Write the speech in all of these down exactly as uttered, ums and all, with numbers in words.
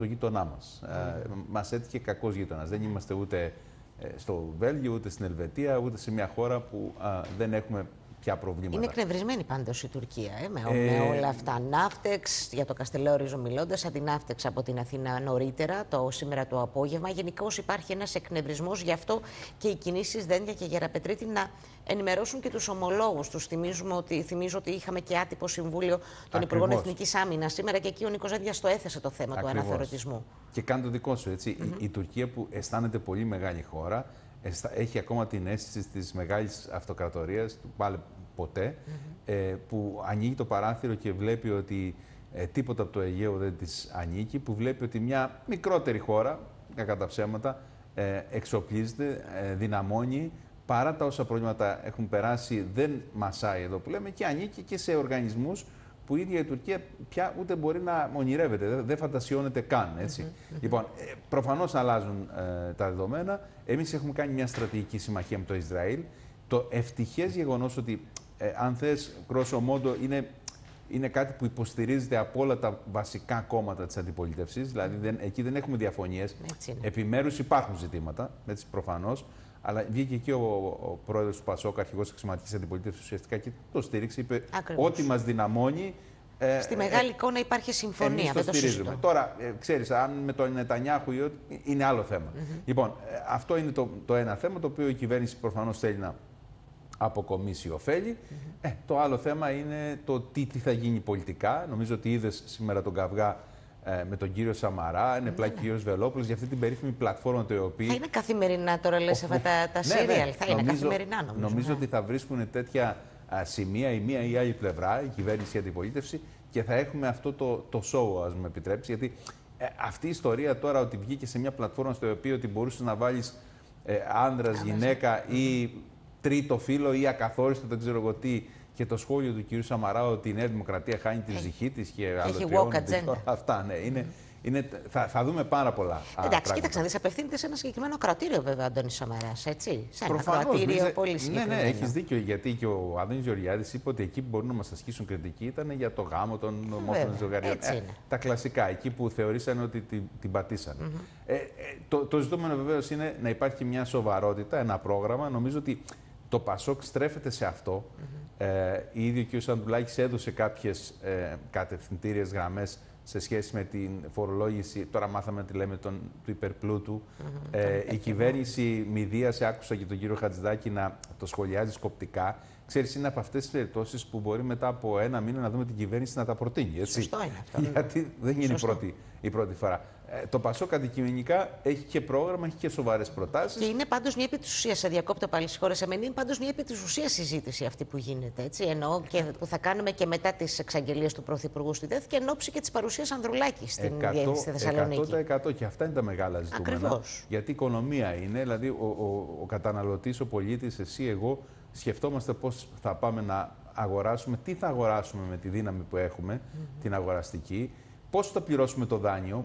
το γείτονά μας. Mm. Μας έτυχε κακός γείτονας. Δεν είμαστε ούτε στο Βέλγιο, ούτε στην Ελβετία, ούτε σε μια χώρα που α, δεν έχουμε πια προβλήματα. Είναι εκνευρισμένη πάντως η Τουρκία, ε, με, ε... με όλα αυτά. Ναύτεξ, για το Καστελόριζο μιλώντας, αντιναύτεξ από την Αθήνα νωρίτερα, το σήμερα το απόγευμα. Γενικώς υπάρχει ένας εκνευρισμός, γι' αυτό και οι κινήσεις Δένδια και Γεραπετρίτη να ενημερώσουν και τους ομολόγους τους. Θυμίζουμε ότι, θυμίζω ότι είχαμε και άτυπο συμβούλιο των Ακριβώς. Υπουργών Εθνικής Άμυνας σήμερα και εκεί ο Νίκος Δένδιας το έθεσε το θέμα Ακριβώς. του αναθεωρητισμού. Και κάνει το δικό σου, έτσι. Mm-hmm. η, η Τουρκία που αισθάνεται πολύ μεγάλη χώρα, έχει ακόμα την αίσθηση της μεγάλης αυτοκρατορίας, του πάλι ποτέ, mm-hmm. ε, που ανοίγει το παράθυρο και βλέπει ότι ε, τίποτα από το Αιγαίο δεν της ανήκει, που βλέπει ότι μια μικρότερη χώρα, κακά τα ψέματα, ε, εξοπλίζεται, ε, δυναμώνει, παρά τα όσα προβλήματα έχουν περάσει, δεν μασάει εδώ που λέμε και ανήκει και σε οργανισμούς που η ίδια η Τουρκία πια ούτε μπορεί να ονειρεύεται, δεν, δεν φαντασιώνεται καν. Έτσι. Mm-hmm. Λοιπόν, ε, προφανώς αλλάζουν ε, τα δεδομένα. Εμείς έχουμε κάνει μια στρατηγική συμμαχία με το Ισραήλ. Το ευτυχές γεγονός ότι, ε, αν θες, grosso modo, είναι, είναι κάτι που υποστηρίζεται από όλα τα βασικά κόμματα της αντιπολίτευσης. Δηλαδή, δεν, εκεί δεν έχουμε διαφωνίες. Επιμέρους υπάρχουν ζητήματα, έτσι, προφανώς. Αλλά βγήκε εκεί ο, ο πρόεδρος του ΠΑΣΟΚ, αρχηγός της αξιωματικής αντιπολίτευσης, ουσιαστικά και το στήριξε. Είπε ότι μας δυναμώνει. Ε, Στη μεγάλη ε, εικόνα υπάρχει συμφωνία. Εμείς το στηρίζουμε. Τώρα, ε, ξέρεις, αν με τον Νετανιάχου είναι άλλο θέμα. Mm-hmm. Λοιπόν, ε, αυτό είναι το, το ένα θέμα, το οποίο η κυβέρνηση προφανώς θέλει να αποκομίσει ωφέλη. Mm-hmm. ε, το άλλο θέμα είναι το τι, τι θα γίνει πολιτικά. Νομίζω ότι είδες σήμερα τον καυγά ε, με τον κύριο Σαμαρά, είναι πλάκι ο κύριος Βελόπουλος για αυτή την περίφημη πλατφόρμα το οποίο. Θα είναι καθημερινά τώρα, λες, αυτά τα, τα σύριαλ. Ναι, ναι. Θα είναι νομίζω, καθημερινά, νομίζω. Νομίζω ναι. ότι θα βρίσκουν τέτοια α, σημεία η μία ή η άλλη πλευρά, η κυβέρνηση ή η αντιπολίτευση, και θα έχουμε αυτό το, το show, ας μου επιτρέψει. Γιατί ε, αυτή η ιστορία τώρα ότι βγήκε σε μια πλατφόρμα στο οποίο ότι μπορούσε να βάλεις ε, άνδρας, Άμεσα. γυναίκα ή τρίτο φύλο ή ακαθόριστο, δεν ξέρω εγώ τι. Και το σχόλιο του κ. Σαμαρά ότι η Νέα Δημοκρατία χάνει τη ψυχή της και αλωτριώνεται. Αυτά, ναι. Είναι, είναι, θα, θα δούμε πάρα πολλά. Εντάξει, κοίταξε να δεις, απευθύνεται σε ένα συγκεκριμένο κρατήριο, βέβαια, Αντώνης Σαμαράς, έτσι. Σε ένα κρατήριο πολύ συγκεκριμένο. Ναι, ναι, έχεις δίκιο. Γιατί και ο Άδωνης Γεωργιάδης είπε ότι εκεί που μπορούν να μας ασκήσουν κριτική ήταν για το γάμο των ομόφυλων ζευγαριών. Ε, τα κλασικά, εκεί που θεωρήσαν ότι την, την πατήσαν. Mm-hmm. ε, ε, το, το ζητούμενο βεβαίως είναι να υπάρχει μια σοβαρότητα, ένα πρόγραμμα. Νομίζω ότι το ΠΑΣΟΚ στρέφεται σε αυτό. Mm-hmm. Ε, ήδη ο κ. Σαντουλάκης έδωσε κάποιες ε, κατευθυντήριες γραμμές σε σχέση με την φορολόγηση. Τώρα μάθαμε τι λέμε τον, του υπερπλούτου. Mm-hmm. ε, η κυβέρνηση μηδίασε, άκουσα και τον κύριο Χατζηδάκη να το σχολιάζει σκοπτικά. Ξέρεις, είναι από αυτές τις περιπτώσεις που μπορεί μετά από ένα μήνα να δούμε την κυβέρνηση να τα προτείνει. Έτσι. Σωστό είναι αυτό. Γιατί δεν είναι η πρώτη, η πρώτη φορά. Ε, το ΠΑΣΟΚ αντικειμενικά έχει και πρόγραμμα, έχει και σοβαρές προτάσεις. Και είναι πάντως μια επί της ουσίας, σε διακόπτω πάλι, συγχώρεσαι με, είναι πάντως μια επί της ουσίας συζήτηση αυτή που γίνεται. Έτσι. Εννοώ και που θα κάνουμε και μετά τις εξαγγελίες του Πρωθυπουργού στη ΔΕΘ και εν ώψη και της παρουσίας Ανδρουλάκη στην στη Θεσσαλονίκη. εκατό τοις εκατό και αυτά είναι τα μεγάλα ζητούμενα. Ακριβώς. Γιατί η οικονομία είναι, δηλαδή ο, ο, ο καταναλωτής, ο πολίτης, εσύ, εγώ, σκεφτόμαστε πώς θα πάμε να αγοράσουμε, τι θα αγοράσουμε με τη δύναμη που έχουμε, mm-hmm. την αγοραστική, πώς θα πληρώσουμε το δάνειο.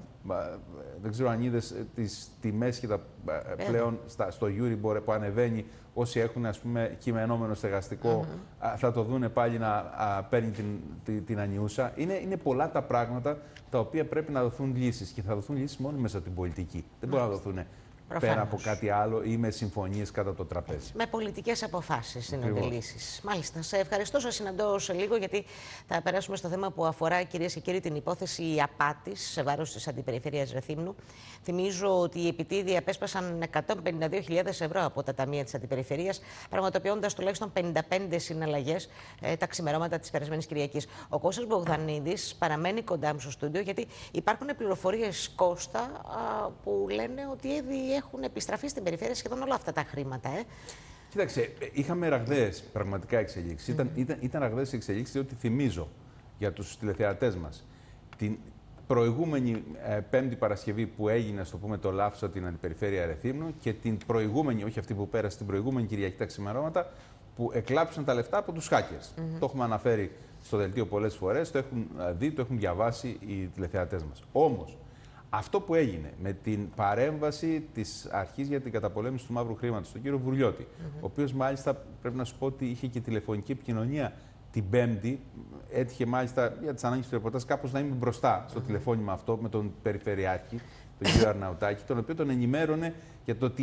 Δεν ξέρω αν είδες τις τιμές και τα yeah. πλέον στα, στο Euribor που ανεβαίνει. Όσοι έχουν, ας πούμε, κειμενόμενο στεγαστικό, mm-hmm. θα το δούνε πάλι να α, παίρνει την, την, την ανιούσα. Είναι, είναι πολλά τα πράγματα τα οποία πρέπει να δοθούν λύσεις και θα δοθούν λύσεις μόνο μέσα από την πολιτική. Mm-hmm. Δεν μπορούν να δοθούν Προφανώς. πέρα από κάτι άλλο ή με συμφωνίες κατά το τραπέζι. Με πολιτικές αποφάσεις είναι οι λύσεις. Μάλιστα. Σε ευχαριστώ. Σας συναντώ σε λίγο, γιατί θα περάσουμε στο θέμα που αφορά, κυρίες και κύριοι, την υπόθεση απάτης σε βάρος της Αντιπεριφέρειας Ρεθύμνου. Θυμίζω ότι οι επιτίδιοι απέσπασαν εκατόν πενήντα δύο χιλιάδες ευρώ από τα ταμεία της Αντιπεριφερείας, πραγματοποιώντας τουλάχιστον πενήντα πέντε συναλλαγές ε, τα ξημερώματα της περασμένης Κυριακής. Ο Κώστας Μπογδανίδης παραμένει κοντά μου στο στούντιο, γιατί υπάρχουν πληροφορίες, Κώστα, α, που λένε ότι ήδη έχουν επιστραφεί στην περιφέρεια σχεδόν όλα αυτά τα χρήματα. Ε. Κοίταξε, είχαμε ραγδαίες πραγματικά εξελίξεις. Mm. Ήταν, ήταν, ήταν ραγδαίες εξελίξεις, διότι θυμίζω για τους τηλεθεατές μας την προηγούμενη ε, Πέμπτη Παρασκευή που έγινε, στο πούμε, το λάθος από την Αντιπεριφέρεια Ρεθύμνου και την προηγούμενη, όχι αυτή που πέρασε, την προηγούμενη Κυριακή τα ξημερώματα που εκλάψαν τα λεφτά από τους hackers. Mm-hmm. Το έχουμε αναφέρει στο δελτίο πολλές φορές, το έχουν δει, το έχουν διαβάσει οι τηλεθεατές μας. Όμως, αυτό που έγινε με την παρέμβαση της Αρχής για την Καταπολέμηση του Μαύρου Χρήματος, τον κύριο Βουρλιώτη, mm-hmm. ο οποίος μάλιστα πρέπει να σου πω ότι είχε και τηλεφωνική επικοινωνία την Πέμπτη έτυχε μάλιστα για τις ανάγκες του ρεπορτάζ κάπως να είμαι μπροστά στο τηλεφώνημα αυτό με τον Περιφερειάρχη, τον κύριο Αρναουτάκη, τον οποίο τον ενημέρωνε για το ότι